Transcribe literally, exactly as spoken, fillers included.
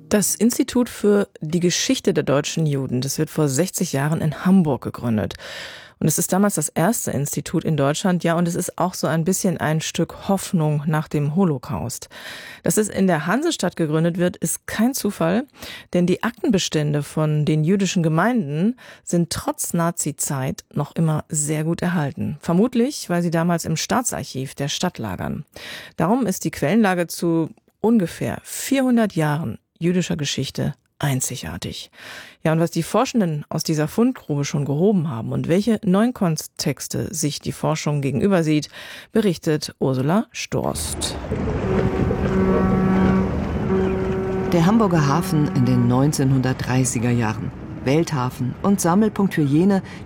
Das Institut für die Geschichte der deutschen Juden, das wird vor sechzig Jahren in Hamburg gegründet. Und es ist damals das erste Institut in Deutschland, ja, und es ist auch so ein bisschen ein Stück Hoffnung nach dem Holocaust. Dass es in der Hansestadt gegründet wird, ist kein Zufall, denn die Aktenbestände von den jüdischen Gemeinden sind trotz Nazi-Zeit noch immer sehr gut erhalten. Vermutlich, weil sie damals im Staatsarchiv der Stadt lagern. Darum ist die Quellenlage zu ungefähr vierhundert Jahren jüdischer Geschichte einzigartig. Ja, und was die Forschenden aus dieser Fundgrube schon gehoben haben und welche neuen Kontexte sich die Forschung gegenüber sieht, berichtet Ursula Storst. Der Hamburger Hafen in den neunzehnhundertdreißiger Jahren. Welthafen und Sammelpunkt für jene,